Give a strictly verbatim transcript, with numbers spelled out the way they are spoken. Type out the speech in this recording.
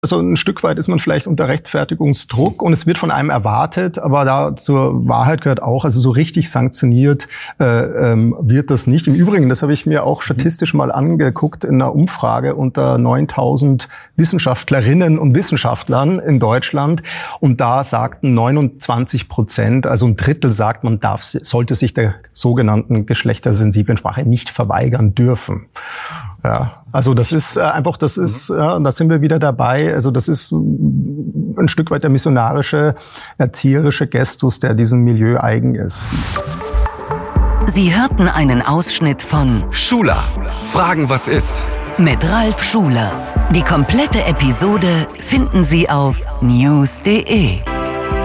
Also ein Stück weit ist man vielleicht unter Rechtfertigungsdruck und es wird von einem erwartet, aber da zur Wahrheit gehört auch, also so richtig sanktioniert äh, ähm, wird das nicht. Im Übrigen, das habe ich mir auch statistisch mal angeguckt in einer Umfrage unter neuntausend Wissenschaftlerinnen und Wissenschaftlern in Deutschland und da sagten neunundzwanzig Prozent, also ein Drittel sagt, man darf, sollte sich der sogenannten geschlechtersensiblen Sprache nicht verweigern dürfen. Ja, also das ist äh, einfach, das ist, ja, da sind wir wieder dabei. Also das ist ein Stück weit der missionarische, erzieherische Gestus, der diesem Milieu eigen ist. Sie hörten einen Ausschnitt von Schuler. Fragen, was ist? Mit Ralf Schuler. Die komplette Episode finden Sie auf news punkt de.